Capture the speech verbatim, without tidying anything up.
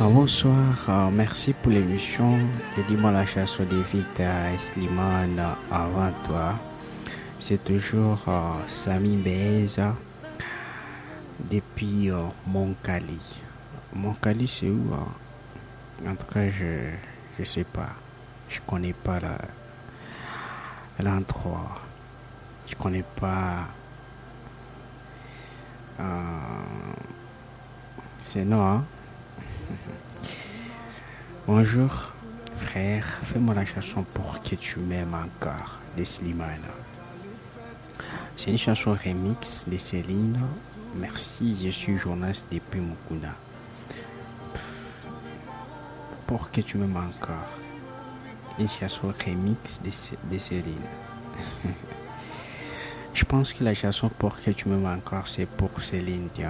Ah, bonsoir, euh, merci pour l'émission. Je dis moi la chanson de Victor Slimane euh, avant toi. C'est toujours euh, Sami Beza depuis euh, Moncali. Moncali c'est où euh? En tout cas, je je sais pas. Je connais pas la- l'endroit. Je connais pas. Euh, c'est non, hein? Bonjour, frère. Fais-moi la chanson pour que tu m'aimes encore de Slimane. C'est une chanson remix de Céline. Merci, je suis journaliste depuis Mukuna. Pour que tu m'aimes encore. Une chanson remix de, de Céline. Je pense que la chanson pour que tu m'aimes encore, c'est pour Céline Dion.